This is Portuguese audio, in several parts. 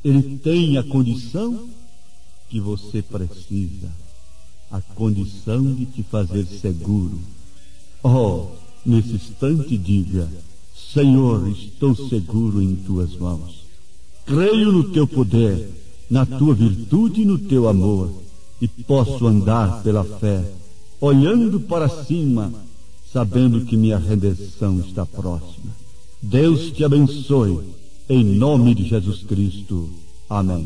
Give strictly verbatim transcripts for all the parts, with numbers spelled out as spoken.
Ele tem a condição que você precisa, a condição de te fazer seguro. Oh, nesse instante diga: Senhor, estou seguro em tuas mãos. Creio no teu poder, na tua virtude e no teu amor, e posso andar pela fé, olhando para cima, sabendo que minha redenção está próxima. Deus te abençoe, em nome de Jesus Cristo. Amém.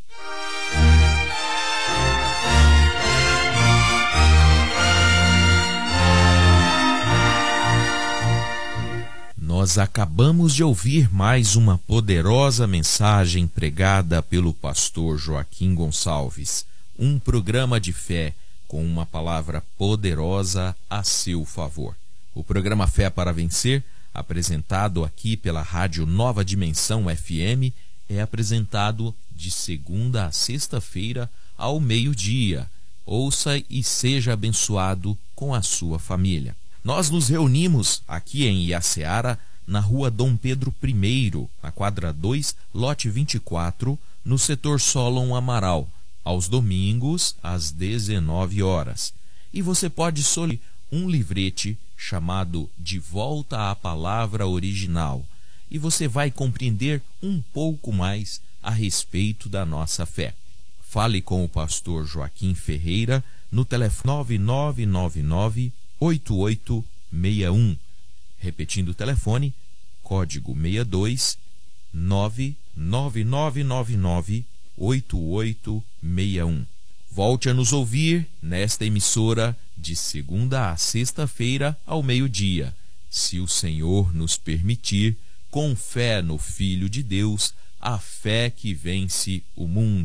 Nós acabamos de ouvir mais uma poderosa mensagem pregada pelo pastor Joaquim Gonçalves. Um programa de fé com uma palavra poderosa a seu favor. O programa Fé para Vencer, apresentado aqui pela Rádio Nova Dimensão F M, é apresentado de segunda a sexta-feira ao meio-dia. Ouça e seja abençoado com a sua família. Nós nos reunimos aqui em Iaceara, na rua Dom Pedro I, na quadra dois, lote vinte e quatro, no setor Solon Amaral, aos domingos, às dezenove horas. E você pode solicitar um livrete chamado De Volta à Palavra Original, e você vai compreender um pouco mais a respeito da nossa fé. Fale com o pastor Joaquim Ferreira no telefone nove nove nove nove, oito oito seis um. Repetindo o telefone, código seis dois nove nove nove nove nove oito oito seis um. Volte a nos ouvir nesta emissora de segunda a sexta-feira ao meio-dia, se o Senhor nos permitir, com fé no Filho de Deus, a fé que vence o mundo.